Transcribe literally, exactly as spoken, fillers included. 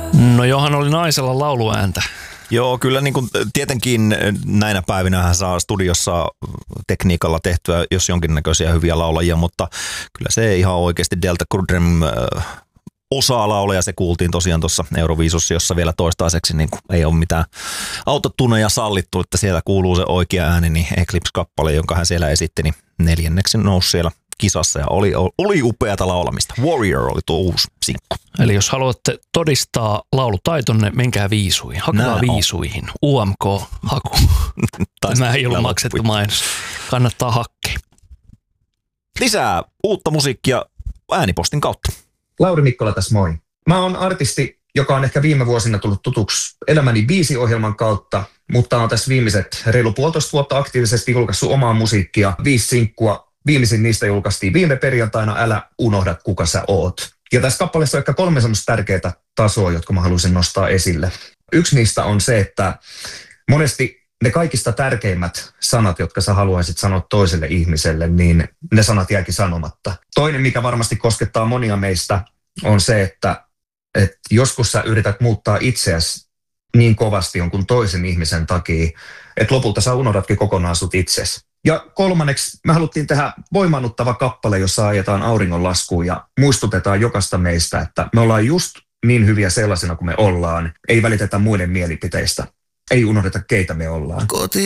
No johan oli naisella lauluääntä. Joo, kyllä niin kuin, tietenkin näinä päivinä saa studiossa tekniikalla tehtyä jos jonkinnäköisiä hyviä laulajia, mutta kyllä se ihan oikeasti Delta Goodrem äh, osaa laulaa, se kuultiin tosiaan tuossa Euroviisussa, jossa vielä toistaiseksi niin kuin ei ole mitään autotuneja sallittu, että siellä kuuluu se oikea ääni, niin Eclipse-kappale, jonka hän siellä esitti, niin neljänneksi nousi siellä kisassa ja oli, oli upeata laulamista. Warrior oli tuo uusi sinkku. Eli jos haluatte todistaa laulutaitonne, menkää viisuihin. Hakekaa Nää viisuihin. U M K-haku. Tämä ei ollut maksettu mainos. Kannattaa hakea. Lisää uutta musiikkia äänipostin kautta. Lauri Mikkola tässä moi. Mä oon artisti, joka on ehkä viime vuosina tullut tutuksi Elämäni biisi-ohjelman kautta, mutta on tässä viimeiset reilu puolitoista vuotta aktiivisesti julkaissut omaa musiikkia, viisi sinkkua. Viimeisin niistä julkaistiin viime perjantaina Älä unohda kuka sä oot. Ja tässä kappaleessa on ehkä kolme semmoista tärkeää tasoa, jotka mä haluaisin nostaa esille. Yksi niistä on se, että monesti ne kaikista tärkeimmät sanat, jotka sä haluaisit sanoa toiselle ihmiselle, niin ne sanat jääkin sanomatta. Toinen, mikä varmasti koskettaa monia meistä, on se, että, että joskus sä yrität muuttaa itseäsi niin kovasti jonkun toisen ihmisen takia, että lopulta sä unohdatkin kokonaan sut itsesi. Ja kolmanneksi me haluttiin tehdä voimannuttava kappale, jossa ajetaan auringonlaskuun ja muistutetaan jokaista meistä, että me ollaan just niin hyviä sellaisena kuin me ollaan. Ei välitetä muiden mielipiteistä. Ei unohdeta keitä me ollaan. Koti